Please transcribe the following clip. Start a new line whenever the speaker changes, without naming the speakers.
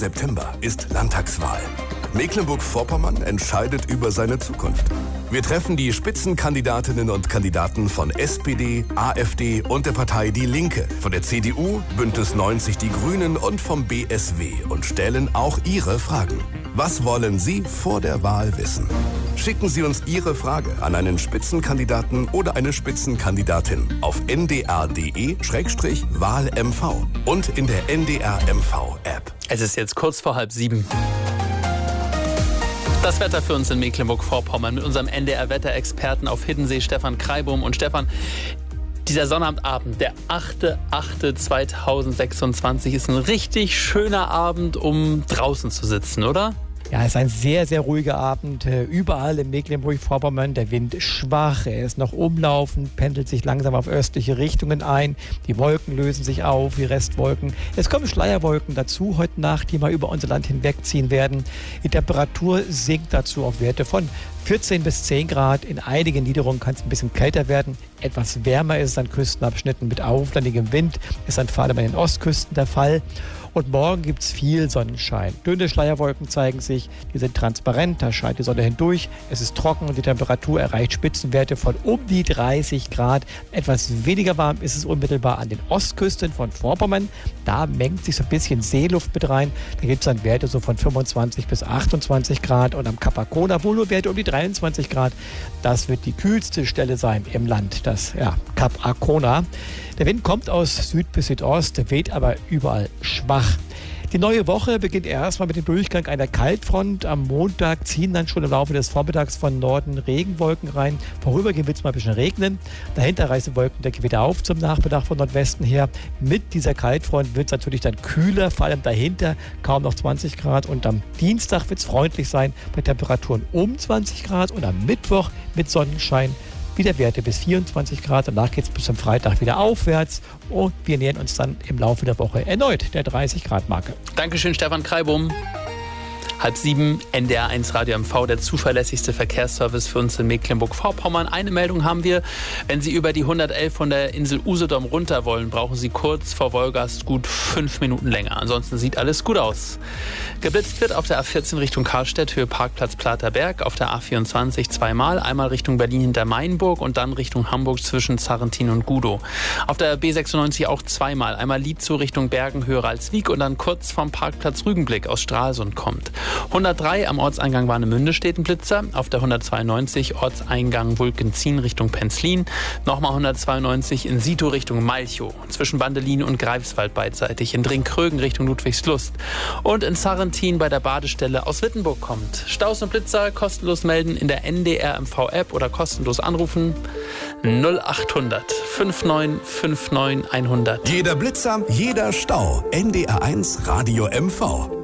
September ist Landtagswahl. Mecklenburg-Vorpommern entscheidet über seine Zukunft. Wir treffen die Spitzenkandidatinnen und Kandidaten von SPD, AfD und der Partei Die Linke, von der CDU, Bündnis 90 Die Grünen und vom BSW und stellen auch Ihre Fragen. Was wollen Sie vor der Wahl wissen? Schicken Sie uns Ihre Frage an einen Spitzenkandidaten oder eine Spitzenkandidatin auf ndr.de/wahlmv und in der NDR-MV-App.
Es ist jetzt kurz vor 6:30. Das Wetter für uns in Mecklenburg-Vorpommern mit unserem NDR-Wetterexperten auf Hiddensee, Stefan Kreibum. Und Stefan, dieser Sonnabendabend, der 8.8.2026, ist ein richtig schöner Abend, um draußen zu sitzen, oder?
Ja, es ist ein sehr, sehr ruhiger Abend. Überall in Mecklenburg-Vorpommern der Wind schwach. Er ist noch umlaufend, pendelt sich langsam auf östliche Richtungen ein. Die Wolken lösen sich auf, die Restwolken. Es kommen Schleierwolken dazu heute Nacht, die mal über unser Land hinwegziehen werden. Die Temperatur sinkt dazu auf Werte von 14 bis 10 Grad. In einigen Niederungen kann es ein bisschen kälter werden. Etwas wärmer ist es an Küstenabschnitten mit auflandigem Wind. Ist dann vor allem an den Ostküsten der Fall. Und morgen gibt es viel Sonnenschein. Dünne Schleierwolken zeigen sich, die sind transparent, da scheint die Sonne hindurch. Es ist trocken und die Temperatur erreicht Spitzenwerte von um die 30 Grad. Etwas weniger warm ist es unmittelbar an den Ostküsten von Vorpommern. Da mengt sich so ein bisschen Seeluft mit rein. Da gibt es dann Werte so von 25 bis 28 Grad. Und am Kap Arkona wohl nur Werte um die 23 Grad. Das wird die kühlste Stelle sein im Land, das Kap Arkona. Der Wind kommt aus Süd bis Südost, weht aber überall schwach. Die neue Woche beginnt erstmal mit dem Durchgang einer Kaltfront. Am Montag ziehen dann schon im Laufe des Vormittags von Norden Regenwolken rein. Vorübergehend wird es mal ein bisschen regnen. Dahinter reißen Wolkendecke wieder auf zum Nachmittag von Nordwesten her. Mit dieser Kaltfront wird es natürlich dann kühler, vor allem dahinter kaum noch 20 Grad. Und am Dienstag wird es freundlich sein bei Temperaturen um 20 Grad. Und am Mittwoch mit Sonnenschein wieder Werte bis 24 Grad. Danach geht es bis zum Freitag wieder aufwärts und wir nähern uns dann im Laufe der Woche erneut der 30-Grad-Marke.
Dankeschön, Stefan Kreibum. 6:30, NDR1 Radio MV, der zuverlässigste Verkehrsservice für uns in Mecklenburg-Vorpommern. Eine Meldung haben wir: Wenn Sie über die 111 von der Insel Usedom runter wollen, brauchen Sie kurz vor Wolgast gut 5 Minuten länger. Ansonsten sieht alles gut aus. Geblitzt wird auf der A14 Richtung Karlstedt, Höhe Parkplatz Platerberg, auf der A24 zweimal, einmal Richtung Berlin hinter Mainburg und dann Richtung Hamburg zwischen Zarrentin und Gudow. Auf der B96 auch zweimal, einmal Lietzow Richtung Bergen, Höhe Ralswiek und dann kurz vom Parkplatz Rügenblick aus Stralsund kommt. 103 am Ortseingang Warnemünde steht ein Blitzer. Auf der 192 Ortseingang Wulkenzien Richtung Penzlin. Nochmal 192 in Sito Richtung Malchow. Zwischen Bandelin und Greifswald beidseitig. In Dringkrögen Richtung Ludwigslust. Und in Zarrentin bei der Badestelle aus Wittenburg kommt. Staus und Blitzer kostenlos melden in der NDR-MV-App oder kostenlos anrufen. 0800 5959 100.
Jeder Blitzer, jeder Stau. NDR1 Radio MV.